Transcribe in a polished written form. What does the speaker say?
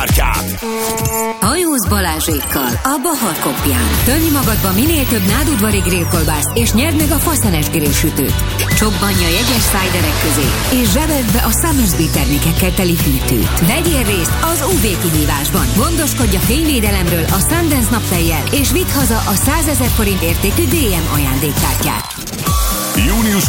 Hajóz Balázsékkal a Bahar Kopján. Tölj magadba minél több nádudvari grillkolbászt, és nyerd meg a faszenes grillsütőt. Csobbanj a jegyes szájderek közé, és zsebeld be a Summersby termékekkel teli hűtőt. Vegyél részt az UV kihívásban. Gondoskodj a fényvédelemről a Sundance naptejjel, és vidd haza a 100 000 forint értékű DM ajándékkártyát. Június